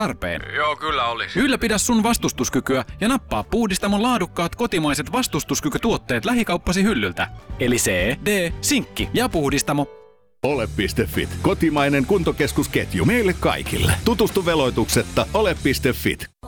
tarpeen. Joo, kyllä olisi. Ylläpidä sun vastustuskykyä ja nappaa Puhdistamon laadukkaat kotimaiset vastustuskykytuotteet lähikauppasi hyllyltä. Eli C, D, sinkki ja Puhdistamo. Ole.fit. Kotimainen kuntokeskusketju meille kaikille. Tutustu veloituksetta ole.fit.